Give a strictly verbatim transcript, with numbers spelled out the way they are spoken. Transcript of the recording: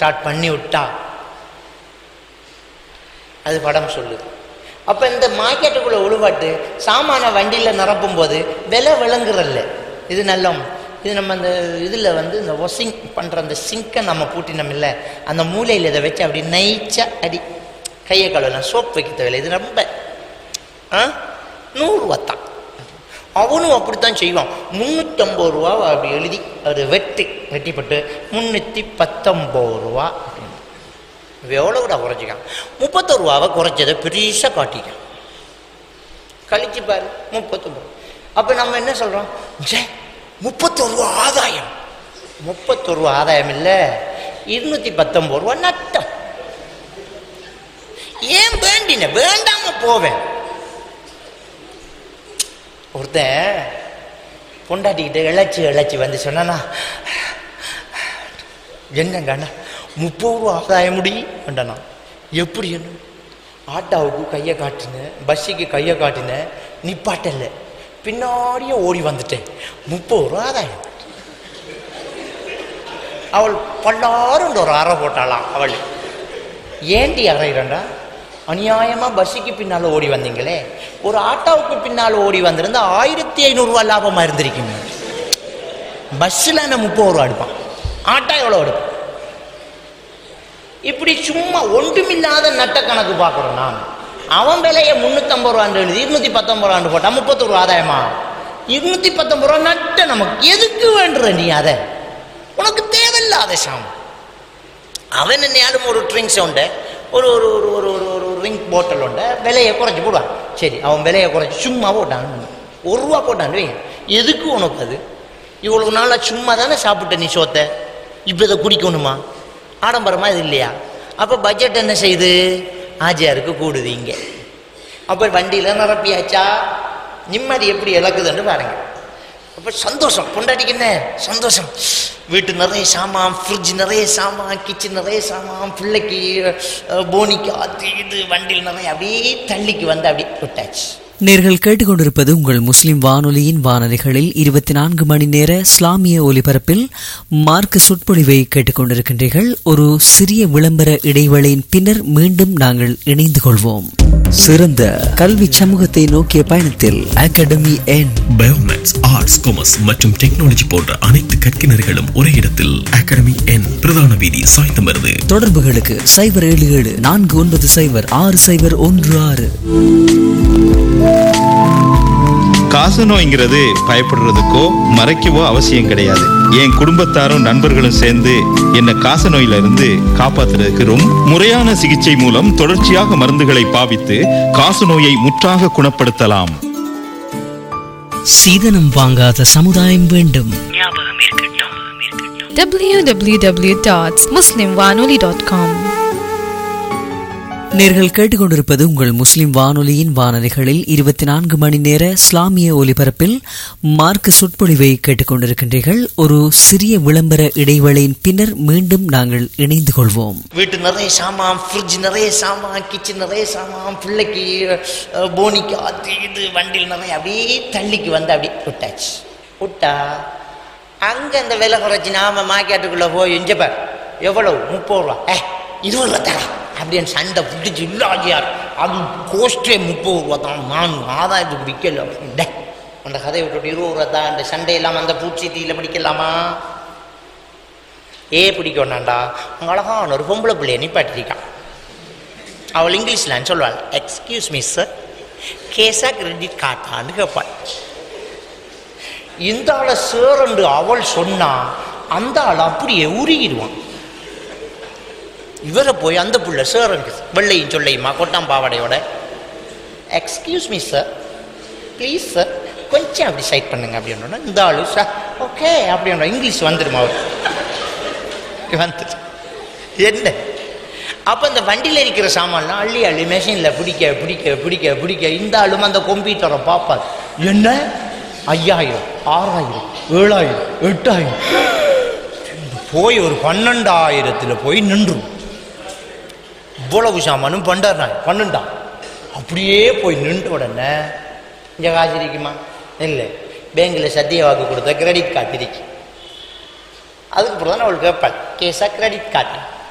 Start பண்ணி விட்டா அது படம் சொல்லுது. அப்போ இந்த மார்க்கெட்டுக்குள்ளே உழுவாட்டு சாமான வண்டியில் நிரப்பும் போது விலை விளங்குறல்ல. இது நல்ல இது நம்ம அந்த இதில் வந்து இந்த வாஷிங் பண்ணுற அந்த சிங்கை நம்ம பூட்டினோம் இல்லை, அந்த மூலையில் இதை வச்சு அப்படி நைச்சா அடி கையை கழுவலாம், சோப் வைக்க தேவையில்லை. இது ரொம்ப ஆ நூறுரூவா தான். அவனும் அப்படித்தான் செய்வான். முந்நூற்றம்பது ரூபா அப்படி எழுதி அது வெட்டி வெட்டிப்பட்டு முந்நூற்றி பத்தொம்பது ரூபா அப்படின்னு எவ்வளோ கூட குறைச்சிக்கான். முப்பத்தொரு ரூபாவை குறைச்சதை பெருசாக காட்டிக்கான். கழிச்சு பாரு முப்பத்தொம்பது. அப்போ நம்ம என்ன சொல்கிறோம், ஜே முப்பத்தொரு ரூபா ஆதாயம். முப்பத்தொரு ரூபா ஆதாயம் இல்லை, இருநூற்றி பத்தொம்பது ரூபா நட்டம். ஏன் வேண்டின வேண்டாம போவேன். ஒருத்தன் பொண்டாட்டிக்கிட்ட இழைச்சி இழைச்சி வந்து சொன்னா, என்னங்கண்ணா முப்பது ரூபா ஆதாயம் முடி வேண்டாண்ணா. எப்படி என்ன ஆட்டாவுக்கு கையை காட்டினேன், பஸ்ஸுக்கு கையை காட்டினேன், நிப்பாட்டல, பின்னாடியே ஓடி வந்துட்டேன், முப்பது ரூபா ஆதாயம். அவள் பல்லாரும் ஒரு அறை போட்டாளாம். அவள் ஏண்டி அறையிறண்டா, அநியாயமாக பஸ்ஸுக்கு பின்னால் ஓடி வந்தீங்களே, ஒரு ஆட்டோவுக்கு பின்னால் ஓடி வந்திருந்தா ஆயிரத்தி ஐநூறுரூவா லாபமாக இருந்திருக்கீங்க. பஸ்ஸில் என்ன முப்பது ரூபா எடுப்பான், ஆட்டோ எவ்வளோ எடுப்பான். இப்படி சும்மா ஒன்றுமில்லாத நட்ட கணக்கு பார்க்குறோம் நான். அவன் விலையை முந்நூற்றம்பது ரூபான்னு எழுதி இருநூற்றி பத்தொம்பது ரூபான்னு போட்டான், முப்பத்தொரு ரூபா ஆதாயமா. இருநூற்றி பத்தொம்பது ரூபா நட்ட நமக்கு எதுக்கு வேண்டுற நீ? அதை உனக்கு தேவையில்லாத சாமி. அவன் என்னையாலும் ஒரு ட்ரிங்க்ஸ் உண்டு, ஒரு ஒரு ஒரு ஒரு ஒரு ஒரு ரிங் போட்டல் உண்டு, விலையை குறைச்சி போடுவான். சரி, அவன் விலையை குறைச்சி சும்மா போட்டான், ஒரு ரூபா போட்டான். எதுக்கு உனக்கு அது? இவ்வளவு நாளாக சும்மா தானே சாப்பிட்ட நீ சோத்த, இப்போ இதை குடிக்கணுமா? ஆடம்பரமா இது இல்லையா? அப்போ பட்ஜெட் என்ன செய்யுது, ஆஜியாருக்கு கூடுது இங்கே. அப்போ வண்டியில் நிரப்பியாச்சா, நிம்மதி எப்படி இழக்குதுன்னு பாருங்க. அப்போ சந்தோஷம், பொண்டாட்டிக்கு என்ன சந்தோஷம், வீட்டு நிறைய சாமான், ஃப்ரிட்ஜ் நிறைய சாமான், கிச்சன் நிறைய சாமான், பிள்ளைக்கு போனிக்கு அது இது வண்டியில் நிறைய அப்படியே தள்ளிக்கு வந்து அப்படி விட்டாச்சு. நேர்கள் கேட்டுக்கொண்டிருப்பது உங்கள் முஸ்லிம் வானொலியின் வானொலிகளில் இருபத்தி நான்கு மணி நேர இஸ்லாமிய ஒலிபரப்பில் மார்க்க சொற்பொழிவை கேட்டுக்கொண்டிருக்கின்றீர்கள். ஒரு சிறிய விளம்பர இடைவேளையின் பின்னர் மீண்டும் நாங்கள் இணைந்து கொள்வோம். சிறந்த கல்வி சமூகத்தை நோக்கிய பயணத்தில் அகாடமி என் பயோமேத்ஸ், ஆர்ட்ஸ், காமர்ஸ் மற்றும் டெக்னாலஜி போன்ற அனைத்து கற்கினர்களும் ஒரே இடத்தில். அகாடமி என் பிரதான வீதி சாய்ந்தமருது. தொடர்புகளுக்கு சைபர் ஏழு ஏழு நான்கு ஒன்பது சைபர் ஆறு சைபர் ஒன்று ஆறு. காச நோய்ங்கிறது பயப்படுறதுக்கோ மறைக்கவோ அவசியம் கிடையாது. என் குடும்பத்தாரும் நண்பர்களும் சேர்ந்து என்னை காச நோயில இருந்து காப்பாத்துறதுக்கு ரொம்ப முறையான சிகிச்சை மூலம் தொடர்ச்சியாக மருந்துகளை பாவித்து காச நோயை முற்றாக குணப்படுத்தலாம். சீதனம் வாங்காத சமுதாயம் வேண்டும். டபிள்யூ டபிள்யூ டபிள்யூ டாட் முஸ்லிம் வானொலி டாட் காம். நேர்கள் கேட்டுக்கொண்டிருப்பது உங்கள் முஸ்லிம் வானொலியின் வானொலிகளில் இருபத்தி நான்கு மணி நேர இஸ்லாமிய ஒலிபரப்பில் மார்க்க சொற்பொழிவை கேட்டுக்கொண்டிருக்கின்றீர்கள். ஒரு சிறிய விளம்பர இடைவேளையின் பின்னர் மீண்டும் நாங்கள் இணைந்து கொள்வோம். வீட்டு நிறைய சாமான், ஃப்ரிட்ஜ் நிறைய சாமான், கிச்சன் நிறைய சாமான், பிள்ளைக்கு போனிக்கு அது இது வண்டியில் நிறைய அப்படியே தள்ளிக்கு வந்து அப்படி விட்டாச்சு. விட்டா அங்கே அந்த விலை குறைச்சி நாம மார்க்கெட்டுக்குள்ளே போய் எஞ்சப்பார் எவ்வளவு, முப்பது ரூபா, ஏ இருபது ரூபா தரேன் அப்படின்னு சண்டை பிடிச்சி, இல்லாஜியார் அது கோஸ்டே முப்பது ரூபா தான், நான் ஆதாயத்துக்கு பிடிக்கல அப்படின்ட அந்த கதையை விட்டுட்டு இருபது ரூபா தான். அந்த சண்டை இல்லாமல் அந்த பூச்சிட்டியில் பிடிக்கலாமா? ஏ பிடிக்கணாண்டா, அங்கே அழகான ஒரு பொம்பளை பிள்ளைய நிப்பாட்டிருக்கான். அவள் இங்கிலீஷில் சொல்லுவாள், எக்ஸ்கியூஸ் மீ சார், கேஸா கிரெடிட் கார்டான்னு கேட்பாள். இந்த ஆளை சேரண்டு அவள் சொன்னா அந்த ஆள் அப்படியே உருகிடுவான். இவரை போய் அந்த புள்ள சேரண்டு வெள்ளையும் சொல்லையுமா கொட்டாம் பாவாடையோட, excuse me sir, please sir, கொஞ்சம் அப்படி சைட் பண்ணுங்க அப்படின்னா இந்த ஆளு சார் ஓகே அப்படின்னா இங்கிலீஷ் வந்துடுமா அவர் வந்துட்டு என்ன. அப்போ இந்த வண்டியில் இருக்கிற சாமான்லாம் அள்ளி அள்ளி மெஷினில் பிடிக்க பிடிக்க பிடிக்க பிடிக்க இந்த ஆளும் அந்த கம்ப்யூட்டரை பார்ப்பார். என்ன ஐயாயிரம், ஆறாயிரம், ஏழாயிரம், எட்டாயிரம் போய் ஒரு பன்னெண்டாயிரத்தில் போய் நின்றும். இவ்வளவு சாமானும் பண்டாயிரம் பன்னெண்டா அப்படியே போய் நின்ற உடனே இங்கே காசு இருக்குமா? இல்லை, பேங்கில் சத்திய வாக்கு கொடுத்த கிரெடிட் கார்டு இருக்கு. அதுக்கு அப்புறம் தான் அவள் கேட்பாள், கேஸா கிரெடிட் கார்டு